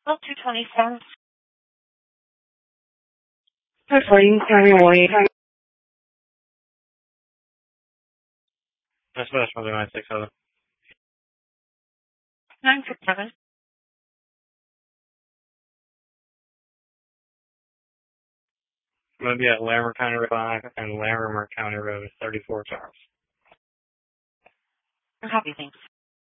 Well, 227. Reporting, County Warning. That's Mother 960. 967. I'm going to be at Larimer County Road 5 and Larimer County Road 34 Charles. Copy, thanks.